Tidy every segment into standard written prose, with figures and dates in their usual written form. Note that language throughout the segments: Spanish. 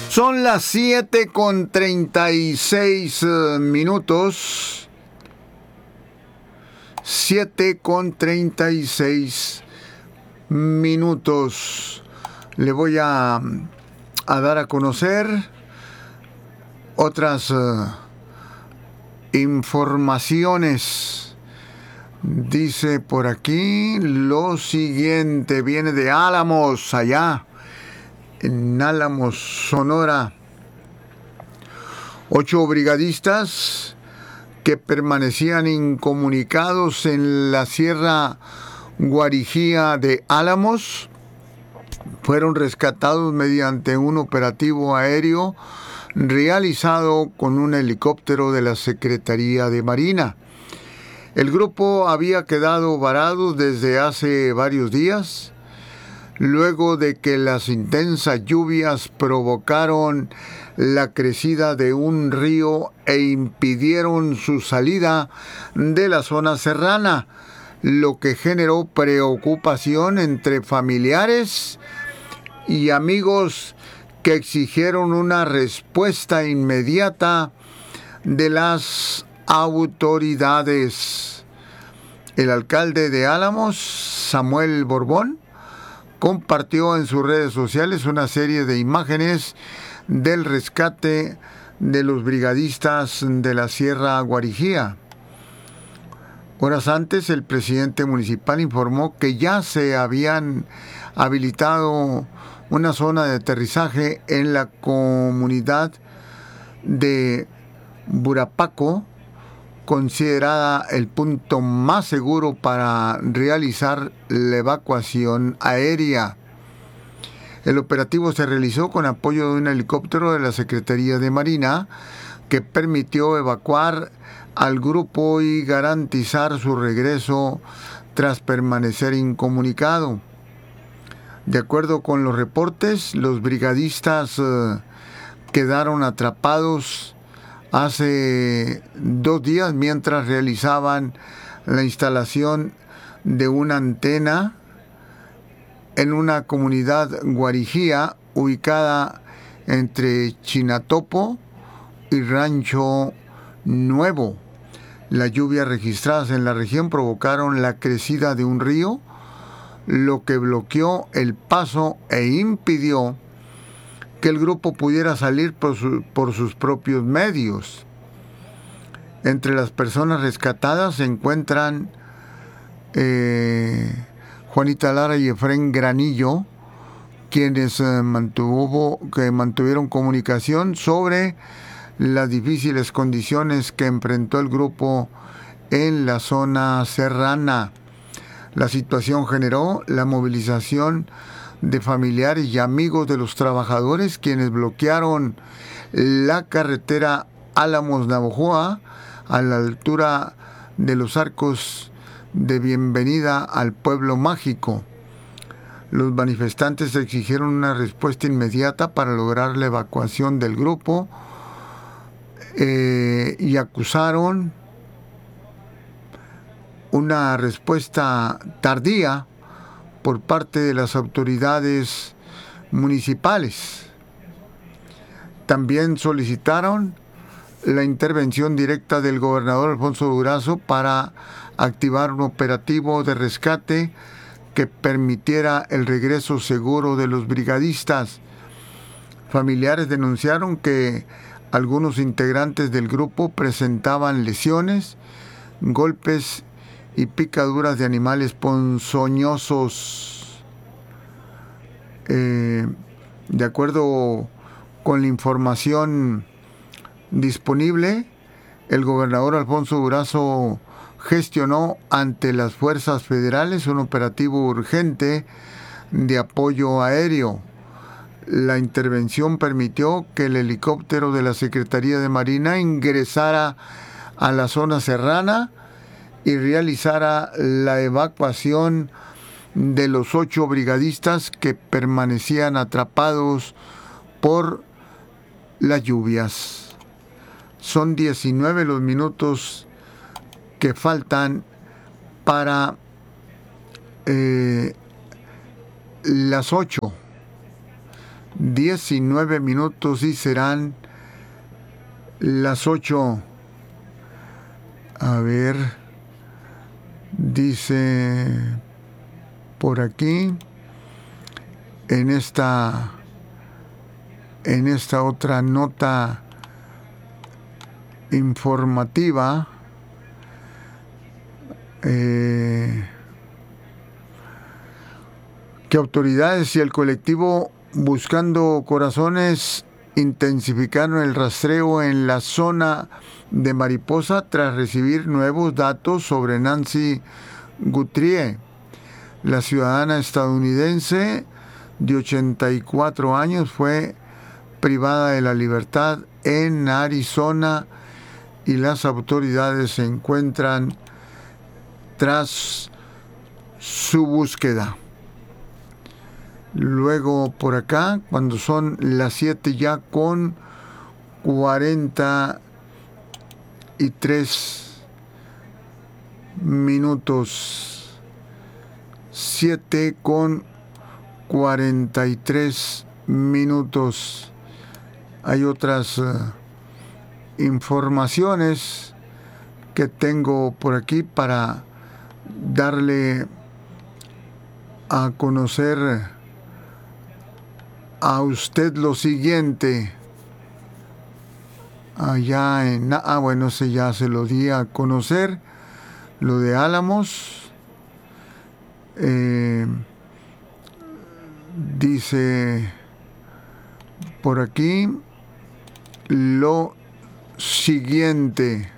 Son las 7:36 minutos. 7:36 minutos. Le voy a dar a conocer otras informaciones. Dice por aquí lo siguiente, viene de Álamos, allá en Álamos, Sonora. 8 brigadistas que permanecían incomunicados en la Sierra Guarijía de Álamos fueron rescatados mediante un operativo aéreo realizado con un helicóptero de la Secretaría de Marina. El grupo había quedado varado desde hace varios días, luego de que las intensas lluvias provocaron la crecida de un río e impidieron su salida de la zona serrana, lo que generó preocupación entre familiares y amigos que exigieron una respuesta inmediata de las autoridades. El alcalde de Álamos, Samuel Borbón, compartió en sus redes sociales una serie de imágenes del rescate de los brigadistas de la Sierra Guarijía. Horas antes, el presidente municipal informó que ya se habían habilitado una zona de aterrizaje en la comunidad de Burapaco, considerada el punto más seguro para realizar la evacuación aérea. El operativo se realizó con apoyo de un helicóptero de la Secretaría de Marina que permitió evacuar al grupo y garantizar su regreso tras permanecer incomunicado. De acuerdo con los reportes, los brigadistas quedaron atrapados hace 2 días mientras realizaban la instalación de una antena en una comunidad guarijía ubicada entre Chinatopo y Rancho Nuevo. Las lluvias registradas en la región provocaron la crecida de un río, lo que bloqueó el paso e impidió que el grupo pudiera salir por sus propios medios. Entre las personas rescatadas se encuentran Juanita Lara y Efrén Granillo, quienes mantuvieron comunicación sobre las difíciles condiciones que enfrentó el grupo en la zona serrana. La situación generó la movilización de familiares y amigos de los trabajadores, quienes bloquearon la carretera Álamos-Navojoa a la altura de los arcos de bienvenida al pueblo mágico. Los manifestantes exigieron una respuesta inmediata para lograr la evacuación del grupo y acusaron una respuesta tardía por parte de las autoridades municipales. También solicitaron la intervención directa del gobernador Alfonso Durazo para activar un operativo de rescate que permitiera el regreso seguro de los brigadistas. Familiares denunciaron que algunos integrantes del grupo presentaban lesiones, golpes y picaduras de animales ponzoñosos. De acuerdo con la información disponible, el gobernador Alfonso Durazo gestionó ante las fuerzas federales un operativo urgente de apoyo aéreo. La intervención permitió que el helicóptero de la Secretaría de Marina ingresara a la zona serrana y realizara la evacuación de los 8 brigadistas que permanecían atrapados por las lluvias. Son 19 los minutos que faltan para las 8. 19 minutos y serán las 8. A ver, dice por aquí, en esta otra nota informativa, que autoridades y el colectivo Buscando Corazones intensificaron el rastreo en la zona de Mariposa tras recibir nuevos datos sobre Nancy Guthrie, la ciudadana estadounidense de 84 años fue privada de la libertad en Arizona y las autoridades se encuentran tras su búsqueda. Luego por acá, cuando son las 7 ya con 43 minutos, 7 con 43 minutos. Hay otras informaciones que tengo por aquí para darle a conocer a usted lo siguiente. Allá en... bueno, ese ya se lo di a conocer. Lo de Álamos. Dice por aquí lo siguiente.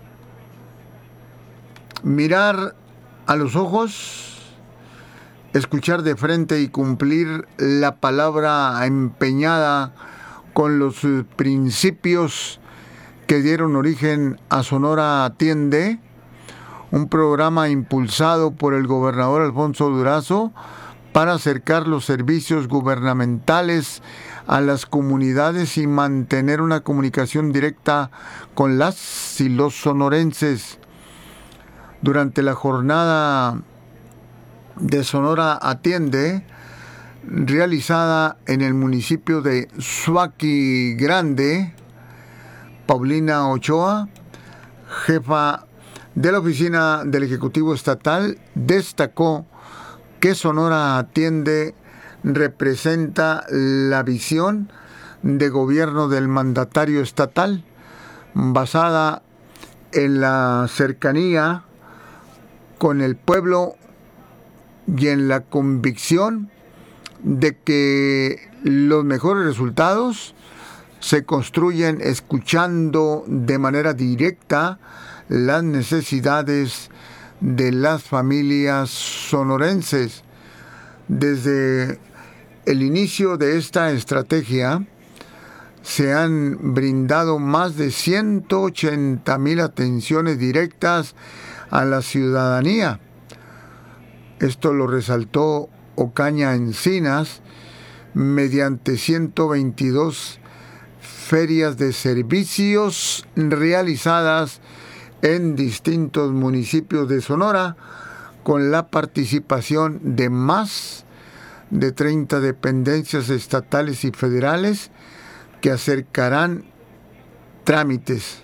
Mirar a los ojos, escuchar de frente y cumplir la palabra empeñada con los principios que dieron origen a Sonora Atiende, un programa impulsado por el gobernador Alfonso Durazo para acercar los servicios gubernamentales a las comunidades y mantener una comunicación directa con las y los sonorenses. Durante la jornada de Sonora Atiende, realizada en el municipio de Suaqui Grande, Paulina Ochoa, jefa de la oficina del Ejecutivo Estatal, destacó que Sonora Atiende representa la visión de gobierno del mandatario estatal, basada en la cercanía con el pueblo y en la convicción de que los mejores resultados se construyen escuchando de manera directa las necesidades de las familias sonorenses. Desde el inicio de esta estrategia se han brindado más de 180,000 atenciones directas a la ciudadanía. Esto lo resaltó Ocaña Encinas mediante 122 ferias de servicios realizadas en distintos municipios de Sonora, con la participación de más de 30 dependencias estatales y federales que acercarán trámites,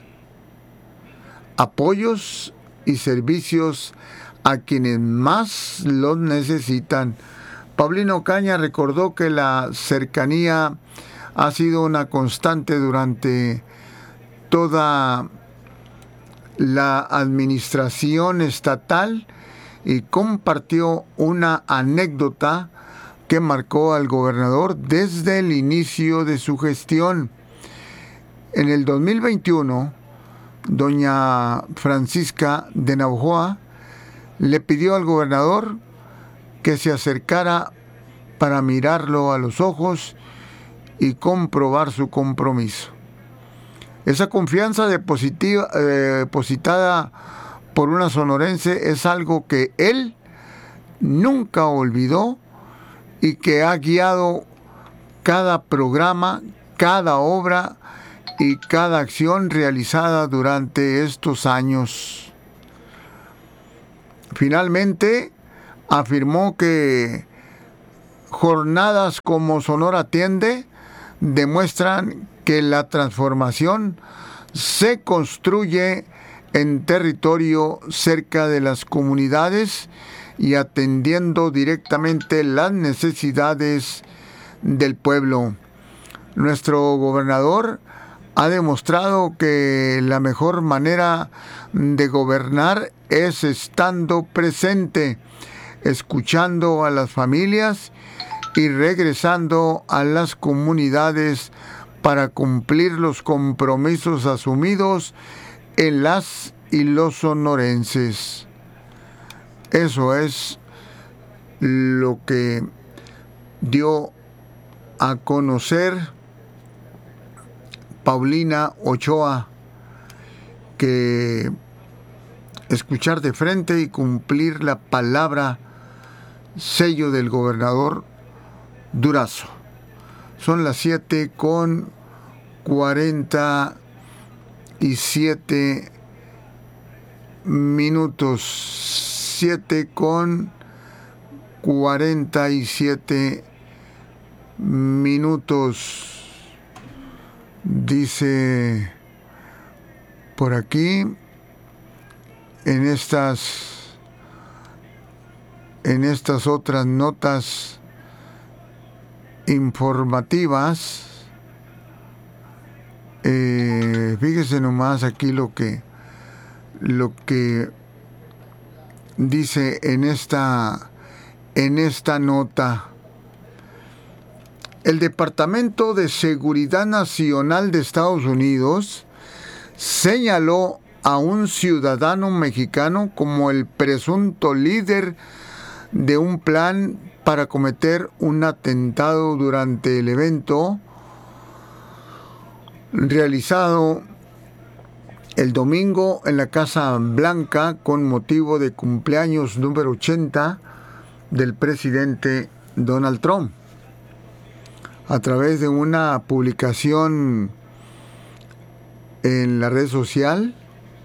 apoyos y servicios a quienes más los necesitan. Paulina Ocaña recordó que la cercanía ha sido una constante durante toda la administración estatal y compartió una anécdota que marcó al gobernador desde el inicio de su gestión. En el 2021, doña Francisca de Navojoa le pidió al gobernador que se acercara para mirarlo a los ojos y comprobar su compromiso. Esa confianza depositada por una sonorense es algo que él nunca olvidó y que ha guiado cada programa, cada obra y cada acción realizada durante estos años. Finalmente, afirmó que jornadas como Sonora Atiende demuestran que la transformación se construye en territorio cerca de las comunidades y atendiendo directamente las necesidades del pueblo. Nuestro gobernador ha demostrado que la mejor manera de gobernar es estando presente, escuchando a las familias y regresando a las comunidades para cumplir los compromisos asumidos en las y los sonorenses. Eso es lo que dio a conocer Paulina Ochoa, que escuchar de frente y cumplir la palabra, sello del gobernador Durazo. Son las 7:47 minutos. 7:47 minutos. Dice por aquí en estas otras notas informativas, fíjese nomás aquí lo que dice en esta nota. El Departamento de Seguridad Nacional de Estados Unidos señaló a un ciudadano mexicano como el presunto líder de un plan para cometer un atentado durante el evento realizado el domingo en la Casa Blanca con motivo de cumpleaños número 80 del presidente Donald Trump. A través de una publicación en la red social,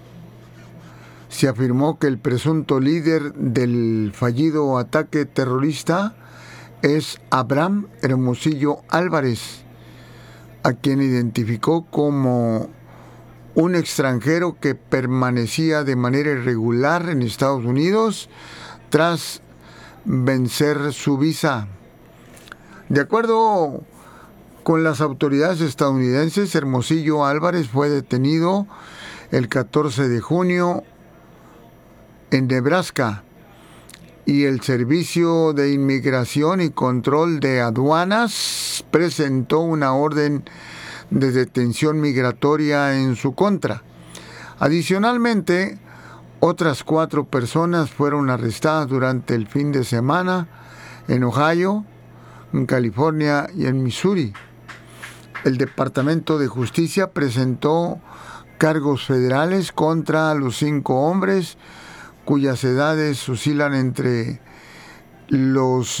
se afirmó que el presunto líder del fallido ataque terrorista es Abraham Hermosillo Álvarez, a quien identificó como un extranjero que permanecía de manera irregular en Estados Unidos tras vencer su visa. De acuerdo con las autoridades estadounidenses, Hermosillo Álvarez fue detenido el 14 de junio en Nebraska y el Servicio de Inmigración y Control de Aduanas presentó una orden de detención migratoria en su contra. Adicionalmente, otras 4 personas fueron arrestadas durante el fin de semana en Ohio, en California y en Missouri. El Departamento de Justicia presentó cargos federales contra los 5 hombres cuyas edades oscilan entre los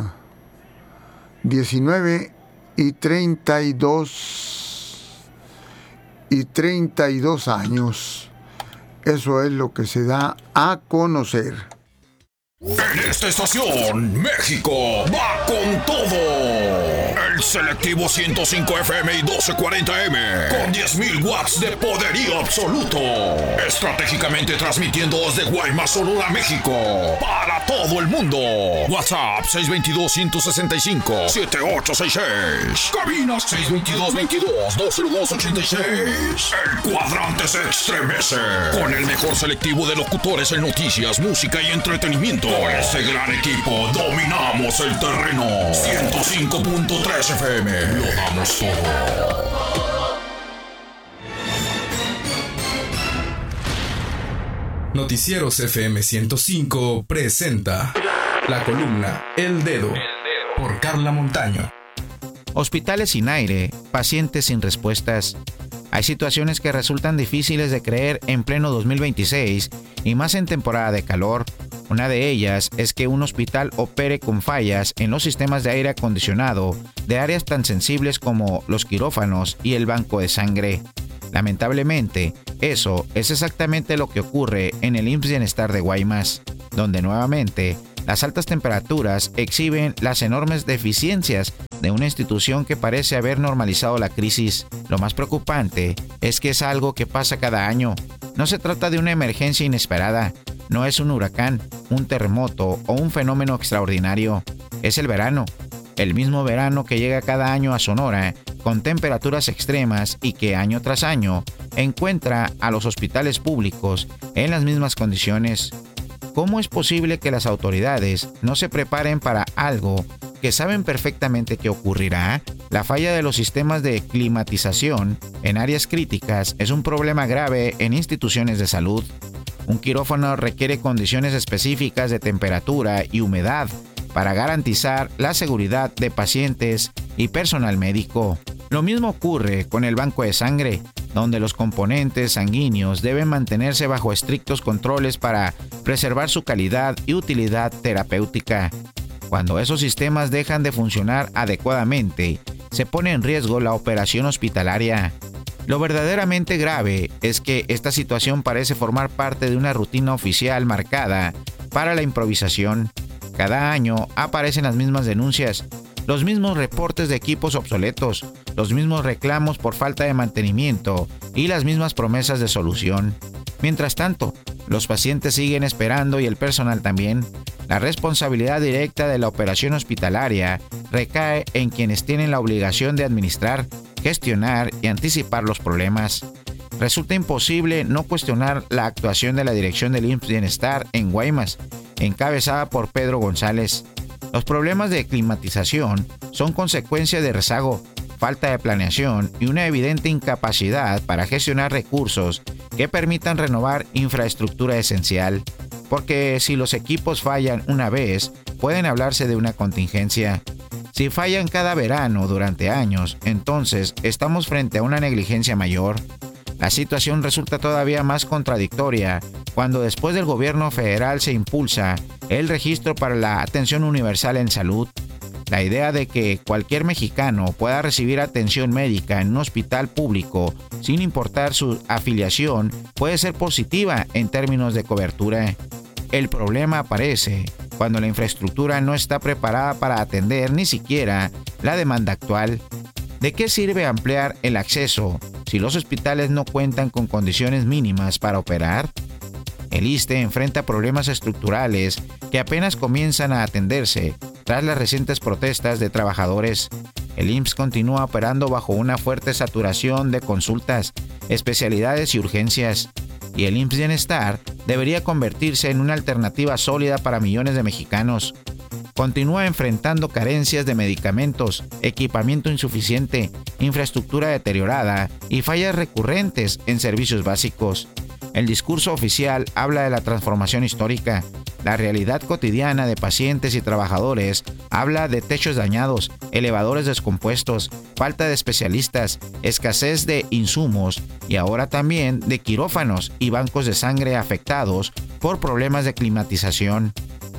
19 y 32 años. Eso es lo que se da a conocer. En esta estación, México va con todo. El selectivo 105 FM y 1240M con 10.000 watts de poderío absoluto. Estratégicamente transmitiendo desde Guaymas, Sonora, México, para todo el mundo. WhatsApp 622-165-7866. Cabina 622-22-20286. El cuadrante se estremece con el mejor selectivo de locutores en noticias, música y entretenimiento. Con este gran equipo dominamos el terreno. 105.3 FM. Lo damos todo. Noticieros FM 105 presenta la columna El Dedo por Carla Montaño. Hospitales sin aire, pacientes sin respuestas. Hay situaciones que resultan difíciles de creer en pleno 2026 y más en temporada de calor. Una de ellas es que un hospital opere con fallas en los sistemas de aire acondicionado de áreas tan sensibles como los quirófanos y el banco de sangre. Lamentablemente, eso es exactamente lo que ocurre en el IMSS Bienestar de Guaymas, donde nuevamente Las altas temperaturas exhiben las enormes deficiencias de una institución que parece haber normalizado la crisis. Lo más preocupante es que es algo que pasa cada año. No se trata de una emergencia inesperada, no es un huracán, un terremoto o un fenómeno extraordinario. Es el verano, el mismo verano que llega cada año a Sonora con temperaturas extremas y que año tras año encuentra a los hospitales públicos en las mismas condiciones. ¿Cómo es posible que las autoridades no se preparen para algo que saben perfectamente que ocurrirá? La falla de los sistemas de climatización en áreas críticas es un problema grave en instituciones de salud. Un quirófano requiere condiciones específicas de temperatura y humedad para garantizar la seguridad de pacientes y personal médico. Lo mismo ocurre con el banco de sangre, donde los componentes sanguíneos deben mantenerse bajo estrictos controles para preservar su calidad y utilidad terapéutica. Cuando esos sistemas dejan de funcionar adecuadamente, se pone en riesgo la operación hospitalaria. Lo verdaderamente grave es que esta situación parece formar parte de una rutina oficial marcada para la improvisación. Cada año aparecen las mismas denuncias, los mismos reportes de equipos obsoletos, los mismos reclamos por falta de mantenimiento y las mismas promesas de solución. Mientras tanto, los pacientes siguen esperando y el personal también. La responsabilidad directa de la operación hospitalaria recae en quienes tienen la obligación de administrar, gestionar y anticipar los problemas. Resulta imposible no cuestionar la actuación de la dirección del IMSS Bienestar en Guaymas, encabezada por Pedro González. Los problemas de climatización son consecuencia de rezago, falta de planeación y una evidente incapacidad para gestionar recursos que permitan renovar infraestructura esencial. Porque si los equipos fallan una vez, pueden hablarse de una contingencia. Si fallan cada verano durante años, entonces estamos frente a una negligencia mayor. La situación resulta todavía más contradictoria cuando después del gobierno federal se impulsa el registro para la atención universal en salud. La idea de que cualquier mexicano pueda recibir atención médica en un hospital público sin importar su afiliación puede ser positiva en términos de cobertura. El problema aparece cuando la infraestructura no está preparada para atender ni siquiera la demanda actual. ¿De qué sirve ampliar el acceso si los hospitales no cuentan con condiciones mínimas para operar? El ISSSTE enfrenta problemas estructurales que apenas comienzan a atenderse tras las recientes protestas de trabajadores. El IMSS continúa operando bajo una fuerte saturación de consultas, especialidades y urgencias, y el IMSS Bienestar debería convertirse en una alternativa sólida para millones de mexicanos. Continúa enfrentando carencias de medicamentos, equipamiento insuficiente, infraestructura deteriorada y fallas recurrentes en servicios básicos. El discurso oficial habla de la transformación histórica. La realidad cotidiana de pacientes y trabajadores habla de techos dañados, elevadores descompuestos, falta de especialistas, escasez de insumos y ahora también de quirófanos y bancos de sangre afectados por problemas de climatización.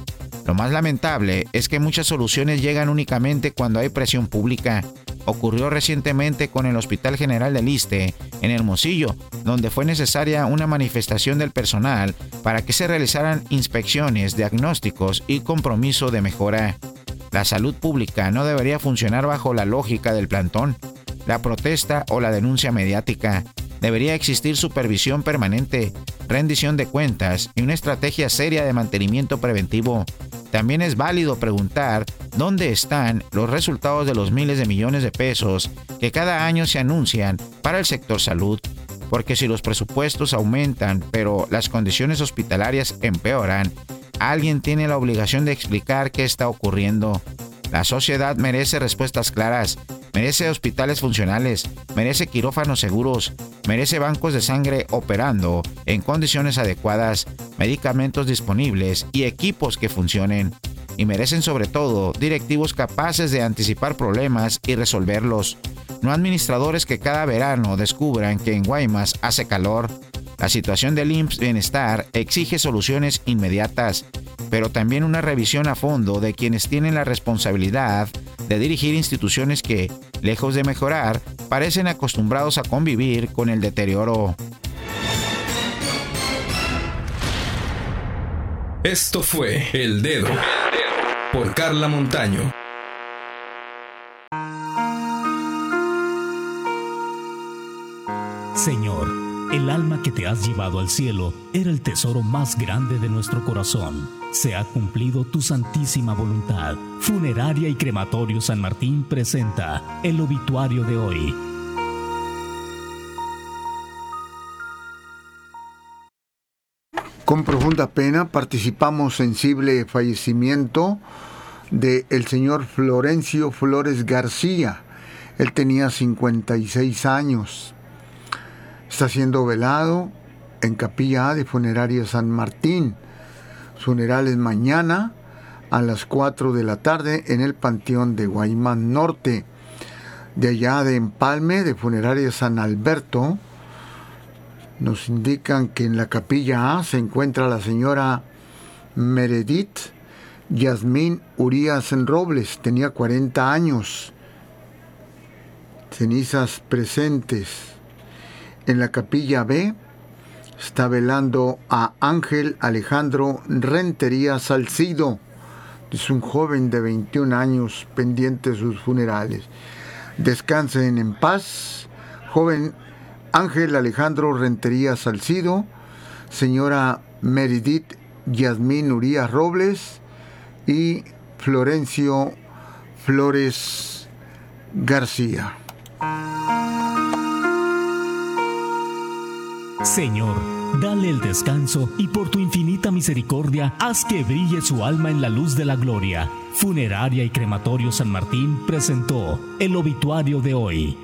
Lo más lamentable es que muchas soluciones llegan únicamente cuando hay presión pública. Ocurrió recientemente con el Hospital General del ISSSTE en Hermosillo, donde fue necesaria una manifestación del personal para que se realizaran inspecciones, diagnósticos y compromiso de mejora. La salud pública no debería funcionar bajo la lógica del plantón, la protesta o la denuncia mediática. Debería existir supervisión permanente, rendición de cuentas y una estrategia seria de mantenimiento preventivo. También es válido preguntar dónde están los resultados de los miles de millones de pesos que cada año se anuncian para el sector salud, porque si los presupuestos aumentan pero las condiciones hospitalarias empeoran, alguien tiene la obligación de explicar qué está ocurriendo. La sociedad merece respuestas claras, merece hospitales funcionales, merece quirófanos seguros, merece bancos de sangre operando en condiciones adecuadas, medicamentos disponibles y equipos que funcionen. Y merecen sobre todo directivos capaces de anticipar problemas y resolverlos, no administradores que cada verano descubran que en Guaymas hace calor. La situación del IMSS Bienestar exige soluciones inmediatas, pero también una revisión a fondo de quienes tienen la responsabilidad de dirigir instituciones que, lejos de mejorar, parecen acostumbrados a convivir con el deterioro. Esto fue El Dedo por Carla Montaño. Señor, el alma que te has llevado al cielo era el tesoro más grande de nuestro corazón. Se ha cumplido tu santísima voluntad. Funeraria y Crematorio San Martín presenta el obituario de hoy. Con profunda pena participamos sensible fallecimiento de el señor Florencio Flores García. Él tenía 56 años. Está siendo velado en Capilla A de Funeraria San Martín. Funerales mañana a las 4 de la tarde en el Panteón de Guaymas Norte. De allá de Empalme, de Funeraria San Alberto, nos indican que en la Capilla A se encuentra la señora Meredith Yasmín Urías Robles. Tenía 40 años. Cenizas presentes. En la Capilla B está velando a Ángel Alejandro Rentería Salcido. Es un joven de 21 años pendiente de sus funerales. Descansen en paz, joven Ángel Alejandro Rentería Salcido, señora Meredith Yasmín Urías Robles y Florencio Flores García. Señor, dale el descanso y por tu infinita misericordia haz que brille su alma en la luz de la gloria. Funeraria y Crematorio San Martín presentó el obituario de hoy.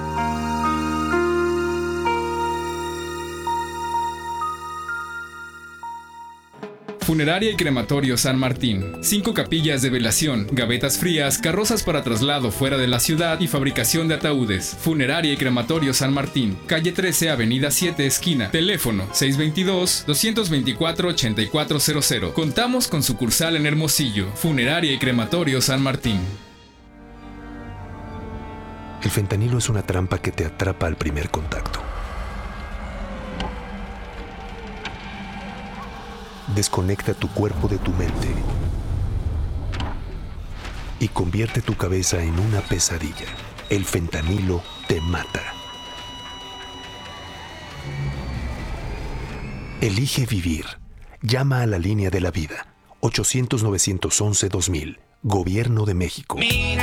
Funeraria y Crematorio San Martín. 5 capillas de velación, gavetas frías, carrozas para traslado fuera de la ciudad y fabricación de ataúdes. Funeraria y Crematorio San Martín. Calle 13, Avenida 7, esquina. Teléfono 622-224-8400. Contamos con sucursal en Hermosillo. Funeraria y Crematorio San Martín. El fentanilo es una trampa que te atrapa al primer contacto. Desconecta tu cuerpo de tu mente y convierte tu cabeza en una pesadilla. El fentanilo te mata. Elige vivir. Llama a la línea de la vida. 800-911-2000. Gobierno de México. Mira